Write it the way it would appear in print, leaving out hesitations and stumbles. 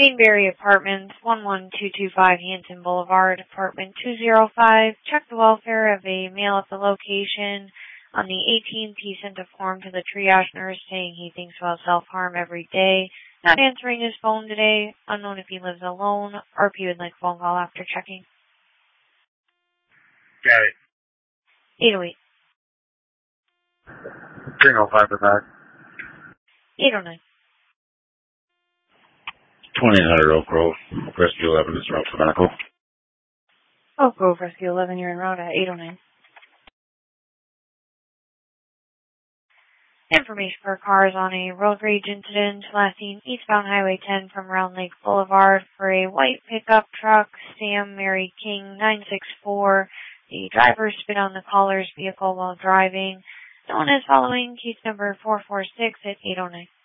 Mainberry Apartments, 11225 Hanson Boulevard, Apartment 205. Check the welfare of a male at the location. On the 18th, he sent a form to the triage nurse saying he thinks about self-harm every day. Not answering his phone today. Unknown if he lives alone or if he would like a phone call after checking. Got it. 808. 305 for that. 809. 2800 Oak Grove, Rescue 11 is route for medical. Oak Grove, Rescue 11, you're en route at 809. Information for cars on a road rage incident last seen eastbound Highway 10 from Round Lake Boulevard for a white pickup truck, Sam Mary King 964. The driver spit on the caller's vehicle while driving. No one is following case number 446 at 809.